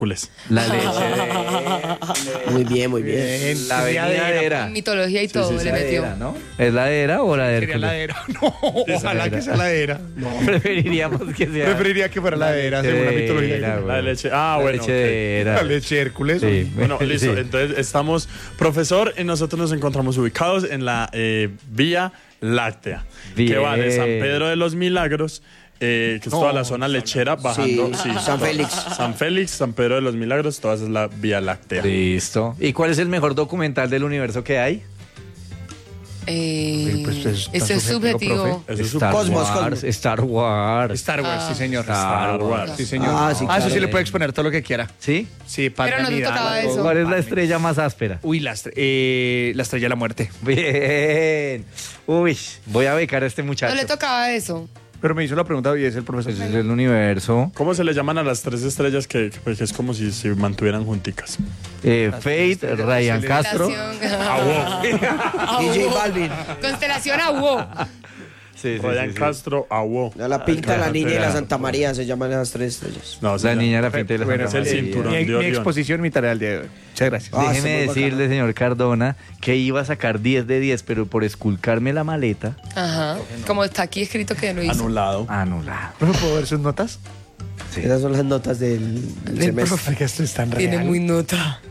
La leche. Muy bien, muy bien. La avenidadera. Mitología y todo le metió. ¿No? ¿Es la era o la de Sería Hércules? ladera. No, ojalá que sea ladera. Preferiríamos que sea. Preferiría que fuera ladera, según la mitología. La leche. La Bueno. leche de era. La leche de Hércules. Sí. Bueno, listo. Sí. Entonces estamos, profesor, y nosotros nos encontramos ubicados en la Vía Láctea, que va de San Pedro de los Milagros, que es toda la zona lechera, bajando. Sí, San toda- Félix. San Félix, San Pedro de los Milagros, toda esa es la Vía Láctea. Listo. ¿Y cuál es el mejor documental del universo que hay? Pues Eso es subjetivo. Eso es Star Cosmos, Wars. Cosmos. Star Wars. Star Wars, sí, señor. Star Wars. Sí, señor. Ah, sí, Eso claro. sí le puede exponer todo lo que quiera. ¿Sí? Sí, Pero no te tocaba eso. ¿Cuál es la estrella más áspera? Uy, la estrella de la muerte. Bien. Uy, voy a becar a este muchacho. No le tocaba eso. Pero me hizo la pregunta y es el profesor. Ese es el universo. ¿Cómo se le llaman a las tres estrellas que es como si se mantuvieran junticas? Fate, Ryan Castro. DJ Balvin. Constelación Awo. Sí, sí, Ryan sí, sí. Castro, Awo. La Pinta, la Niña y la Santa María se llaman las tres estrellas. No, La niña, la pinta y la Bueno, Santa es el María. cinturón. Mi de Orión. exposición, mi tarea del día de hoy. Muchas gracias. Ah, Déjeme está muy decirle, señor Cardona, que iba a sacar 10 de 10, pero por esculcarme la maleta, Ajá. Como está aquí escrito que lo hizo. Anulado. anulado. ¿No puedo ver sus notas? Sí. Esas son las notas del semestre. Que esto es tan Tiene real. muy nota.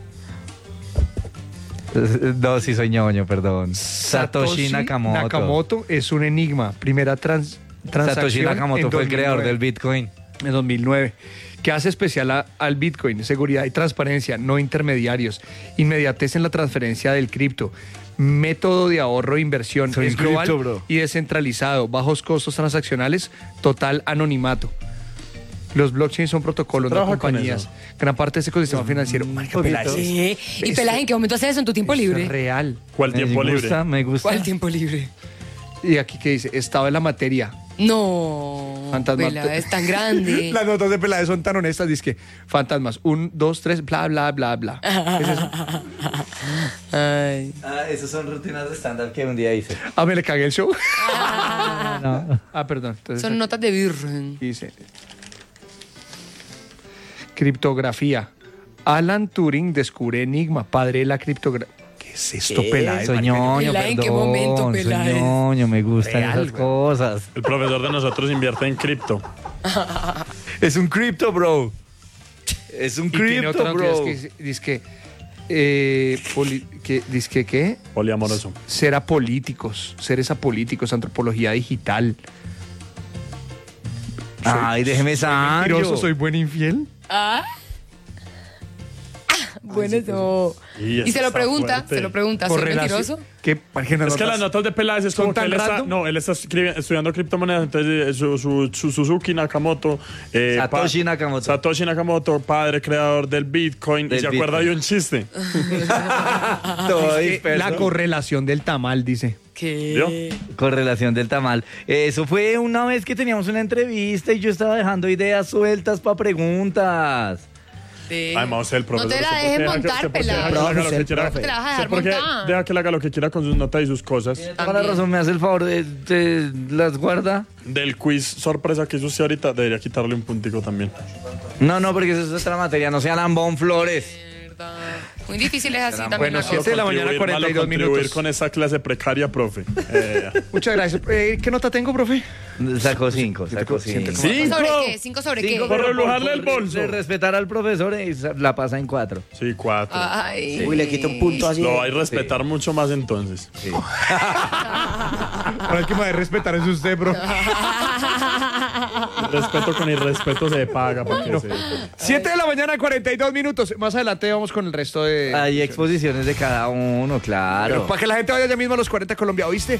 No, sí soy ñoño, perdón. Satoshi Nakamoto. Nakamoto es un enigma. Primera transacción Satoshi Nakamoto en fue el creador 2009. del Bitcoin. En 2009, que hace especial al Bitcoin, seguridad y transparencia, no intermediarios, inmediatez en la transferencia del cripto, método de ahorro e inversión, Soy es un global cripto, bro. y descentralizado, bajos costos transaccionales, total anonimato. Los blockchains son protocolos, no Trabaja con compañías. eso. Gran parte de ese ecosistema financiero. Marica, Peláez, ¿Qué? ¿Y Peláez en qué momento haces eso en tu tiempo eso libre? es real. ¿Cuál tiempo me libre? gusta, me gusta. ¿Cuál tiempo libre? Y aquí que dice, estado en la materia. No. Fantasma. Peláez tan grande. Las notas de Peláez son tan honestas, dice que fantasmas, 1, 2, 3, bla, bla, bla, bla. ¿Qué es eso? Ay. Ah, esas son rutinas de estándar que un día hice. Ah, me le cagué el show. No. Ah, perdón. Entonces, Son notas de virgen. dice criptografía. Alan Turing descubre enigma, padre de la criptografía. ¿Qué es esto, Peláez? Soy marica? ñoño, Peláez, ¿en qué perdón, momento, soy Peláez? ñoño, me gustan Real, esas güey. cosas. El profesor de nosotros invierte en cripto. Es un cripto, bro. Es un Y tiene cripto, otra bro. noticia que dice que dice que ¿qué? Poliamoroso. Ser apolíticos, seres apolíticos, antropología digital. Ay, déjeme Mentiroso, saber. soy buen infiel. Bueno, eso. Y Y se está lo pregunta, fuerte. se lo pregunta, ¿soy mentiroso? ¿Qué? Página Es que notas. las notas de Peláez es ¿Son como que tan él está, random? no, él está estudiando criptomonedas, entonces su Suzuki Nakamoto, Satoshi Nakamoto. Satoshi Nakamoto, padre creador del Bitcoin, Del y se acuerda Bitcoin. de un chiste. Todo Es que disperso. la correlación del tamal, dice. ¿Qué? Correlación del tamal. Eso fue una vez que teníamos una entrevista y yo estaba dejando ideas sueltas para preguntas. Sí. Además, el profesor. No te la ¿usted por qué dejes deja que- montar, usted por qué deja Peláez. que haga lo que Profe, quiera? profe. No te la vas a ¿Usted dejar por qué montar. deja que le haga lo que quiera con sus notas y sus cosas? Toda la También. razón, me hace el favor de las guarda. Del quiz sorpresa que hizo usted ahorita, debería quitarle un puntico también. No, porque eso es otra materia, no sea Lambón Flores. Mierda. Muy difícil es así también. Bueno, la sí, cosa. 7 de la mañana, Malo 42 contribuir minutos. con esa clase precaria, profe. Muchas gracias. ¿Qué nota tengo, profe? Sacó 5, sacó 5. ¿Cinco. ¿Sobre qué? ¿Cinco sobre qué? Por relujarle el bolso. De respetar al profesor y la pasa en 4. Sí, 4. Ay. Uy, le quito un punto así. Lo hay que respetar mucho más entonces. Ahora el que me va a respetar es usted, bro. Respeto con irrespeto se paga. Porque se... 7 de la mañana, 42 minutos. Más adelante vamos con el resto de... Hay exposiciones de cada uno, claro. Pero para que la gente vaya ya mismo a los 40 Colombia, ¿oíste?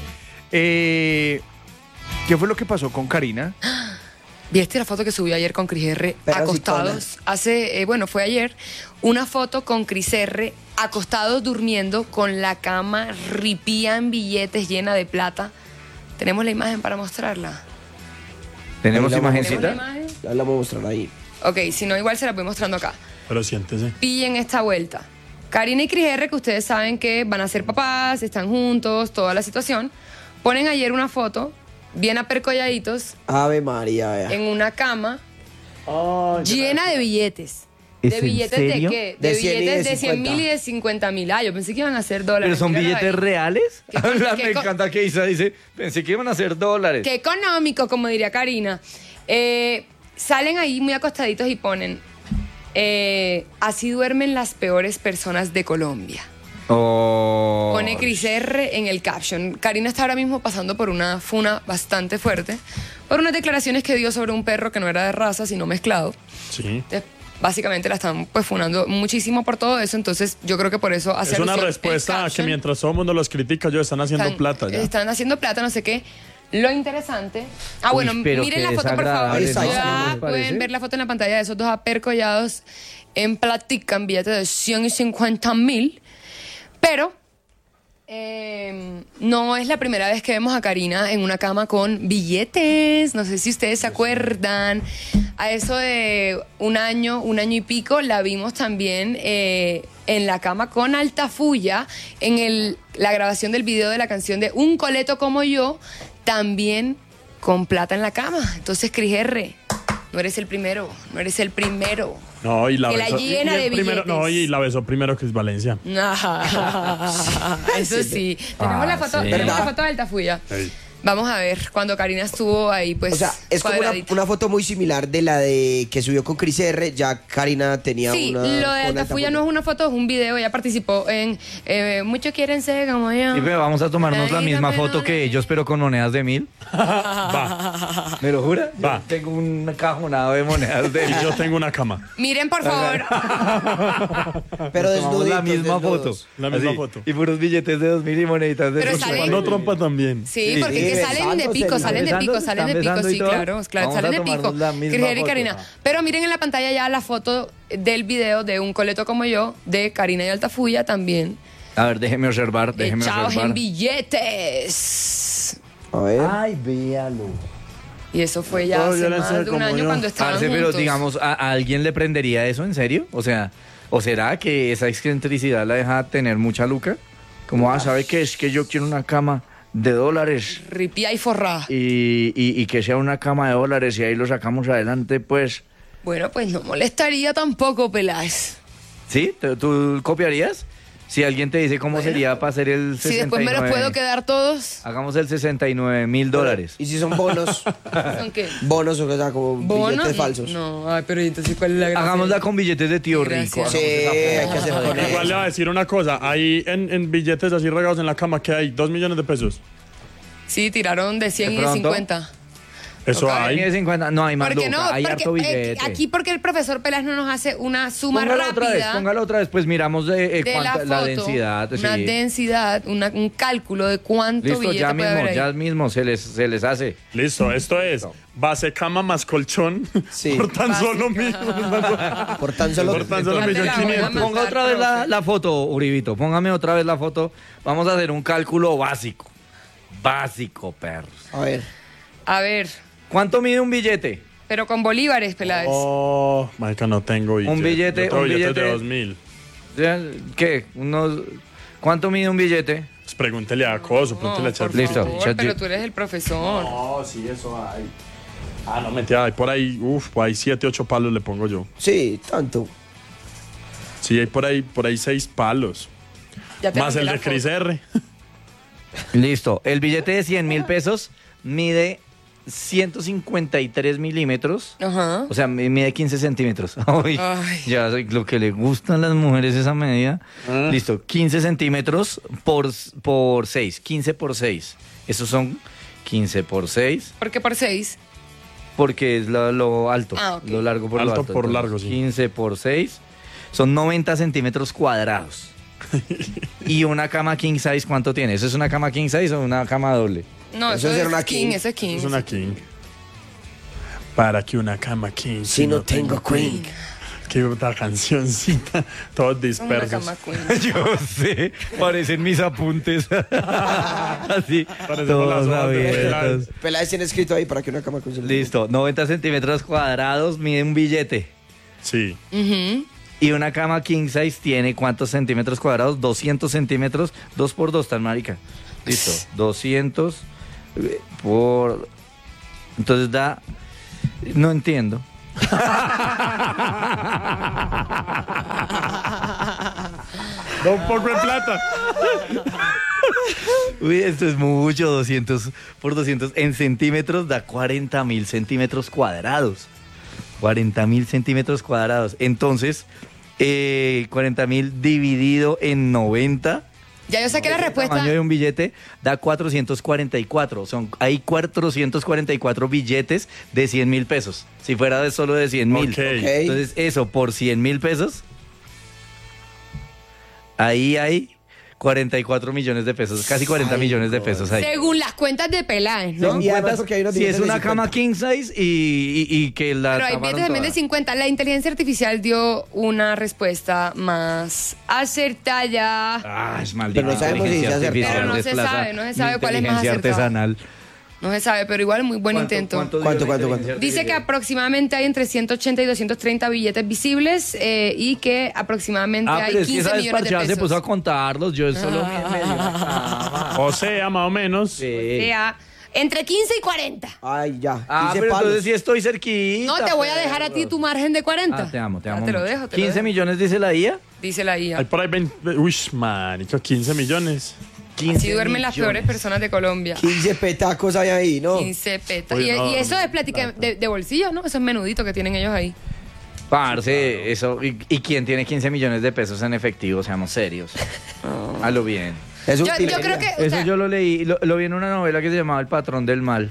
¿Qué fue lo que pasó con Karina? ¿Viste la foto que subió ayer con Cris R acostados? Fue ayer una foto con Cris R acostados durmiendo con la cama ripía en billetes llena de plata. ¿Tenemos la imagen para mostrarla? ¿Tenemos Ahí la vamos a ¿Tenemos la imagencita? imagen? Ya la voy a mostrar ahí. Ok, si no, igual se la voy mostrando acá. Pero siéntese. Pillen esta vuelta. Karina y Cris R, que ustedes saben que van a ser papás, están juntos, toda la situación, ponen ayer una foto bien apercolladitos Ave María, vea. en una cama llena de billetes. ¿Es ¿De en billetes serio? de qué? De De 100 y billetes de de 100 mil y 50. de 50 mil. Ah, yo pensé que iban a ser dólares. ¿Pero son Míralo billetes ahí. reales? qué Me co- encanta que Isa dice, pensé que iban a ser dólares. Qué económico, como diría Karina. Salen ahí muy acostaditos y ponen, así duermen las peores personas de Colombia. Oh. Pone Cris R en el caption. Karina está ahora mismo pasando por una funa bastante fuerte por unas declaraciones que dio sobre un perro que no era de raza, sino mezclado. Sí. Entonces, básicamente la están pues funando muchísimo por todo eso, entonces yo creo que por eso hace Es una alusión respuesta el a que caption. mientras todo el mundo los critica, ellos están haciendo plata ya. Están haciendo plata, no sé qué. Lo interesante. Ah, Uy, bueno, pero miren qué la foto, por favor. desagradable, ¿no? Ya ¿No les parece? pueden ver la foto en la pantalla de esos dos apercollados en plática, en billetes de 100 y 50 mil. Pero no es la primera vez que vemos a Karina en una cama con billetes. No sé si ustedes se acuerdan. A eso de un año y pico, la vimos también en la cama con Altafulla, en la grabación del video de la canción de Un Coleto Como Yo, también con plata en la cama. Entonces, Cris R, no eres el primero. No, y la Que la besó. llena de primero, billetes. no, y la besó primero Cris Valencia. Eso sí. Tenemos la foto, sí. tenemos la ¿Verdad? foto de Altafulla. Ey. Vamos a ver, cuando Karina estuvo ahí, pues. O sea, es como cuadradita. una foto muy similar de la de que subió con Cris R. Ya Karina tenía Sí, una. lo de con Altafulla no es una foto, es un video. Ella participó en Muchos quieren ser como yo. Y pues, vamos a tomarnos la Ahí misma también, foto ¿no? que ellos, pero con monedas de 1000. Va. ¿Me lo jura? Va. Yo tengo un cajonado de monedas de Y 1000. yo tengo una cama. Miren, por favor. Pero Nos tomamos la desnuditos, misma desnudos. foto. La misma Así, foto. Y puros billetes de 2000 y moneditas de Pero 50. salen- Cuando trompa también. Sí, Sí, porque sí, que salen de pico, besándose, salen de pico, besando, salen de están pico, besando y sí, todo. claro, Vamos salen a de pico. tomarnos la misma Cris R y foto, Karina. pa. Pero miren en la pantalla ya la foto del video de Un Coleto Como Yo, de Karina y Altafulla también. A ver, déjeme observar, déjeme Echados observar. en billetes. A ver. Ay, véalo. Y eso fue ya No, hace yo le más sé de un como año yo. cuando estaban Parce, pero juntos. digamos, ¿a alguien le prendería eso en serio? O sea, ¿o será que esa excentricidad la deja tener mucha luca? Como, ¿sabe qué? Es que yo quiero una cama de dólares Ripia y forrada. y que sea una cama de dólares y ahí lo sacamos adelante, pues. Bueno, pues no molestaría tampoco, Peláez. ¿Sí? ¿Tú copiarías? Si alguien te dice cómo sería para hacer el 69... Si después me los puedo quedar todos, Hagamos el $69,000. ¿Y si son bonos? ¿son qué? Bonos o sea, como ¿Bonos? billetes falsos. No, ay, pero entonces, ¿cuál es la gracia? Hagámosla con billetes de tío Gracias. rico. Sí, hay que hacer con Igual le voy a decir una cosa. Ahí en billetes así regados en la cama que hay 2 millones de pesos. Sí, tiraron de 100 ¿De y de pronto? 50. Eso Ok. hay. 50, no hay más ¿Por qué no? luca, hay harto Porque billete. aquí porque el profesor Peláez no nos hace una suma Póngalo rápida otra vez, pues miramos de cuánta, la foto, densidad. una sí. densidad, un cálculo de cuánto Listo, billete ya puede haber ahí. mismo se les hace. Listo, esto es base cama más colchón Sí. por tan Base solo cama. mil. Por tan solo. Por tan solo Ya te la voy a 1.500.000. mandar, Ponga otra vez profe. la foto, Uribito. Póngame otra vez la foto. Vamos a hacer un cálculo básico. Básico, perros. A ver. A ver, ¿Cuánto mide un billete? pero con bolívares, Peláez. Oh, marica, no tengo billete. Un billete, Yo tengo un billetes billete. de 2.000. ¿Qué? ¿Cuánto mide un billete? Pues pregúntele a Coso, pregúntele a por Chat. Listo, favor, chat- pero tú eres el profesor. No, sí, eso hay. Ah, no, mentira, hay por ahí, por ahí 7, 8 palos le pongo yo. Sí, tanto. Sí, hay por ahí 6 palos. Ya te Más mandé el la de foto. Cris R. Listo. El billete de 100.000 pesos mide 153 milímetros. Ajá. O sea, mide 15 centímetros. Uy, Ay. ya sé lo que le gustan a las mujeres esa medida. Listo, 15 centímetros por 6. 15 por 6. Esos son 15 por 6. ¿Por qué por 6? Porque es lo alto. Ah, ok. Lo largo por lo Alto alto. por Entonces, largo, sí. 15 por 6. Son 90 centímetros cuadrados. Y una cama king size, ¿cuánto tiene? ¿Eso es una cama king size o una cama doble? No, Eso eso, es es una king, king. eso es king. Es una king. Para que una cama king. Si no tengo queen. Qué otra cancioncita. Todos Es una dispersos. cama queen. Yo sé, parecen mis apuntes. Así, Parecen todos las hojas de abiertos. Peláez tiene escrito ahí para que una cama con Listo, 90 centímetros cuadrados mide un billete. Sí. Ujú. Y una cama king size tiene ¿cuántos centímetros cuadrados? 200 centímetros, 2 por 2, tan marica. Listo, 200 por... Entonces da... No entiendo. Da un poco de plata. Uy, esto es mucho, 200 por 200 en centímetros da 40.000 centímetros cuadrados. 40.000 centímetros cuadrados. Entonces, 40.000 dividido en 90. Ya yo saqué la El respuesta. tamaño de un billete da 444. Hay 444 billetes de 100.000 pesos. Si fuera solo de 100.000. Ok. Entonces, eso por 100.000 pesos. Ahí hay 44 millones de pesos. Casi 40 millones de pesos ahí. Según las cuentas de Peláez, ¿no? Y además porque hay unos Si es billetes de una 50. cama king size y que la Pero hay taparon billetes también de toda. 50. La inteligencia artificial dio una respuesta más acertada. Ah, es maldita Pero no sabemos si inteligencia se acertó. artificial Pero no se desplaza sabe, no se sabe mi cuál es más inteligencia acertado. artesanal. No se sabe, pero igual muy buen intento. ¿Cuánto? Dice que aproximadamente hay entre 180 y 230 billetes visibles y que aproximadamente Ah, hay pero es que 15 esa millones de desparchada se puso a pesos. contarlos. Yo solo me O sea, más o menos. O sea, entre 15 y 40. Ay, ya. Ah, 15 pero palos. entonces sí estoy cerquita. No, te voy a dejar a ti tu margen de 40. Ah, te amo, te Ya amo. te lo mucho. dejo, te lo 15 dejo. millones dice la IA. Dice la IA. Hay por ahí 20. Uy, marica, 15 millones. 15 Así duermen las millones. peores personas de Colombia. 15 petacos hay ahí, ¿no? 15 petas. Uy, Y, no, y eso es plática de bolsillo, ¿no? Eso es menudito que tienen ellos ahí. Parce, eso. ¿Y quién tiene 15 millones de pesos en efectivo? Seamos serios. A lo bien. Es Yo utilería. creo que. o Eso sea, yo lo leí, lo vi en una novela que se llamaba El patrón del mal.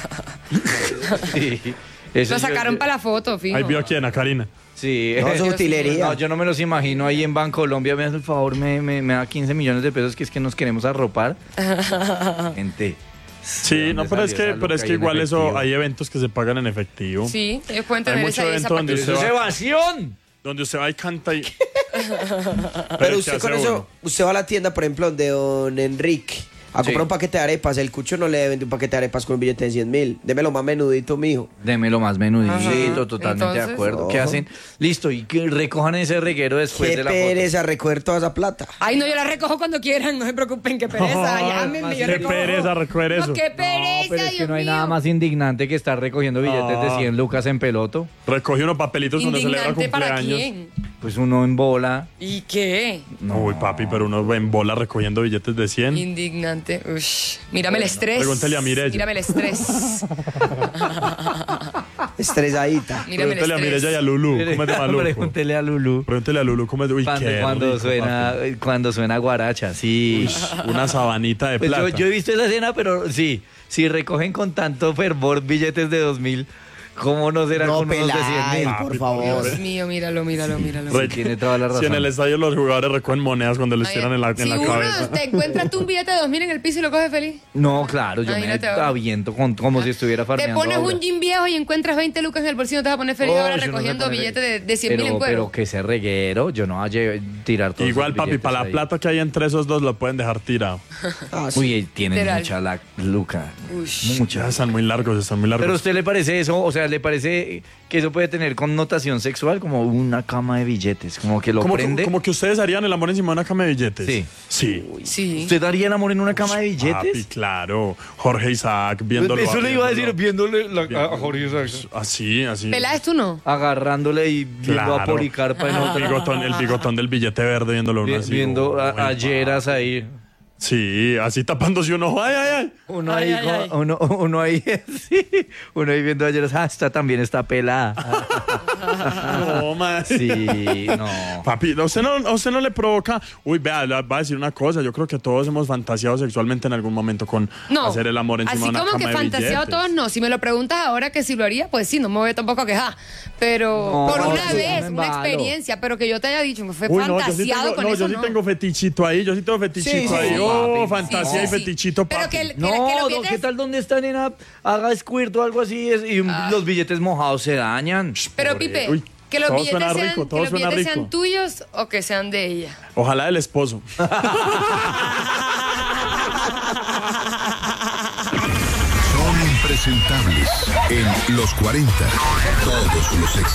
Sí. Eso lo yo- sacaron para la foto, fijo. Ahí vio a quién, a Karina. Sí. No, eso es utilería. No, yo no me los imagino ahí en Bancolombia. Me hace el favor, me da 15 millones de pesos, que es que nos queremos arropar. Gente. Sí, no, pero es que igual eso, hay eventos que se pagan en efectivo. Sí, ellos pueden Hay tener mucho esa evento donde parte. usted ¡Eso es va, evasión! donde usted va y canta y... Pero ¿qué usted hace con uno? eso, usted va a la tienda, por ejemplo, de don Enrique, a comprar Sí. un paquete de arepas. El cucho no le vende un paquete de arepas con un billete de 100.000. Démelo más menudito, mijo. Démelo más menudito, Ajá. totalmente Entonces, de acuerdo. ¿Qué ojo. hacen? Listo, y que recojan ese reguero después Qué de la foto. pereza recoger toda esa plata. Ay, no, yo la recojo cuando quieran, no se preocupen, qué pereza. Llámenme, yo Qué recojo. pereza recoger eso. No, qué pereza, No, pero es que Dios no hay mío. nada más indignante que estar recogiendo billetes de 100 lucas en peloto. Recoge unos papelitos cuando celebra Indignante para cumpleaños. quién. Pues uno en bola. ¿Y qué? Uy, papi, pero uno en bola recogiendo billetes de 100. Indignante. Ush. Mírame el estrés. Pregúntale a Mireya. Mírame el estrés. Estresadita. Mírame el Pregúntale a estrés. Mireya y a Lulú. ¿Cómo es de maluco? Pregúntele a Lulú. Pregúntale a Lulú cómo es de... Uy, qué Cuando rico, suena, papi. cuando suena guaracha, sí. Una sabanita de Pues plata. yo he visto esa escena, pero sí, si recogen con tanto fervor billetes de 2.000, ¿cómo no será No, con unos de Peláez, 100.000? por favor. Dios mío, míralo. Re- tiene toda la Si razón. en el estadio los jugadores recogen monedas cuando les Ay, tiran en la si cabeza. uno te encuentras tú un billete de 2.000 en el piso y lo coges feliz. No, claro, yo me Imagínate ahora. aviento como si estuviera Te farmeando pones ahora. un jean viejo y encuentras 20 lucas en el bolsillo, te vas a poner feliz Oh, ahora yo no sé recogiendo poner- billetes de 100.000 en cuero. Pero que ese reguero, yo no voy a tirar todo. Igual, papi, para la plata que hay entre esos dos lo pueden dejar tirado. Ah, sí. Uy, tienen Literal. mucha la luca. Ush. Mucha. Ya están muy largos. Pero a usted le parece eso, o sea, le parece que eso puede tener connotación sexual como una cama de billetes, como que lo prende. Como que ustedes harían el amor encima de una cama de billetes. Sí. Sí. Sí. ¿Usted daría el amor en una cama de Papi, billetes? claro. Jorge Isaac viéndolo. Eso le iba a decir viéndolo. viéndole a Jorge Isaac. Así. Peláez, tú no. Agarrándole y viendo a Policarpa en otra. El bigotón del billete verde viéndolo uno así. Viendo Uy, a Lleras ahí. Sí, así tapándose un ojo. Ay, ay, ay. Uno Ay, ahí, ay, ay. uno ahí, sí. Uno ahí viendo a Lleras. Ah, esta también está pelada. No, man. Sí, no. Papi, a usted no le provoca. Uy, vea, le va a decir una cosa. Yo creo que todos hemos fantaseado sexualmente en algún momento con No. hacer el amor encima Así de una como cama que de fantaseado billetes. todos no. Si me lo preguntas ahora que si lo haría, pues sí, no me voy tampoco a quejar. Pero No, por una sí, vez, me una embalo. experiencia, pero que yo te haya dicho que fue Uy, no, yo sí fantaseado tengo, con no, eso. yo sí no. tengo fetichito ahí. Yo sí tengo fetichito Sí, ahí. sí, Oh, papi. fantasía y Sí, sí. fetichito, Pero papi. que No, los no, billetes- ¿qué tal donde está, nena? Haga squirt o algo así y los billetes mojados se dañan. Pero Pipe, Uy, que los todo billetes, suena sean, rico, que todo los suena billetes rico. sean tuyos o que sean de ella. Ojalá del esposo. Son impresentables en los 40. Todos los éxitos.